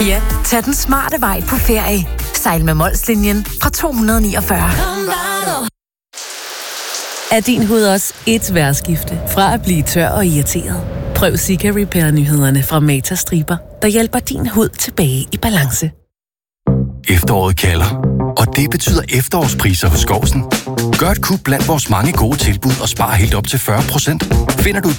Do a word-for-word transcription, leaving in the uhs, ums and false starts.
Ja, tag den smarte vej på ferie. Sejl med Molslinjen fra to hundrede og niogfyrre. Er din hud også et vejrskifte fra at blive tør og irriteret? Prøv Sika Repair-nyhederne fra Meta-striber, der hjælper din hud tilbage i balance. Efteråret kalder, og det betyder efterårspriser hos Skovsen. Gør et kub blandt vores mange gode tilbud og spar helt op til fyrre procent. Finder du et